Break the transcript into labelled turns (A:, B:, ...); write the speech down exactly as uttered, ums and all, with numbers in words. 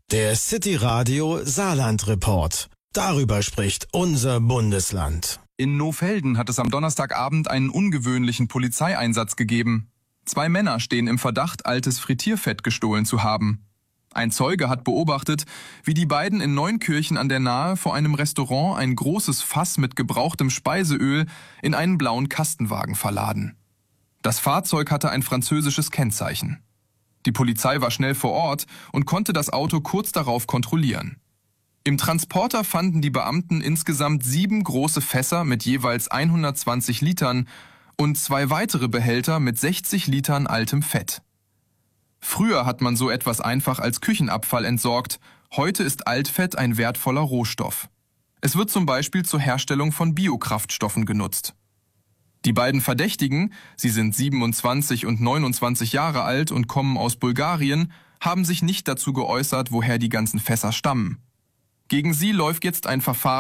A: Der City Radio Saarland Report. Darüber spricht unser Bundesland.
B: In Nohfelden hat es am Donnerstagabend einen ungewöhnlichen Polizeieinsatz gegeben. Zwei Männer stehen im Verdacht, altes Frittierfett gestohlen zu haben. Ein Zeuge hat beobachtet, wie die beiden in Neunkirchen an der Nahe vor einem Restaurant ein großes Fass mit gebrauchtem Speiseöl in einen blauen Kastenwagen verladen. Das Fahrzeug hatte ein französisches Kennzeichen. Die Polizei war schnell vor Ort und konnte das Auto kurz darauf kontrollieren. Im Transporter fanden die Beamten insgesamt sieben große Fässer mit jeweils hundertzwanzig Litern und zwei weitere Behälter mit sechzig Litern altem Fett. Früher hat man so etwas einfach als Küchenabfall entsorgt, heute ist Altfett ein wertvoller Rohstoff. Es wird zum Beispiel zur Herstellung von Biokraftstoffen genutzt. Die beiden Verdächtigen, sie sind siebenundzwanzig und neunundzwanzig Jahre alt und kommen aus Bulgarien, haben sich nicht dazu geäußert, woher die ganzen Fässer stammen. Gegen sie läuft jetzt ein Verfahren